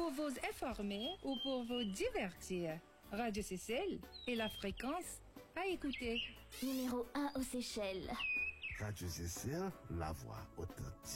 pour vous informer ou pour vous divertir. Radio Seychelles et la fréquence à écouter. Numéro 1 aux Seychelles. Radio Seychelles, la voix authentique.